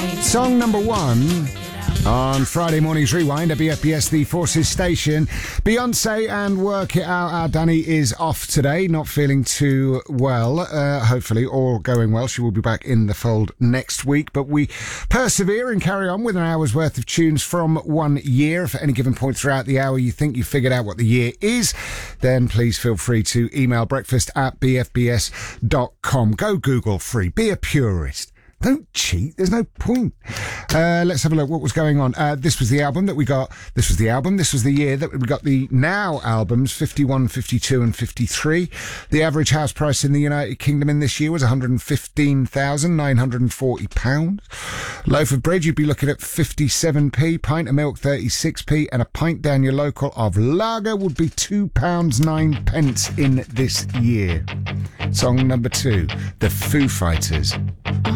Song number 1 on Friday morning's Rewind at BFBS, the Forces station. Beyonce and Work It Out. Our Danny is off today, not feeling too well. Hopefully all going well. She will be back in the fold next week, but we persevere and carry on with an hour's worth of tunes from 1 year. If at any given point throughout the hour you think you figured out what the year is, then please feel free to email breakfast@bfbs.com. Go Google free. Be a purist. Don't cheat. There's no point. Let's have a look what was going on. This was the album that we got. This was the year that we got the Now albums, 51, 52 and 53. The average house price in the United Kingdom in this year was £115,940. Loaf of bread, you'd be looking at 57p. Pint of milk, 36p. And a pint down your local of lager would be £2.09 in this year. Song number 2, The Foo Fighters.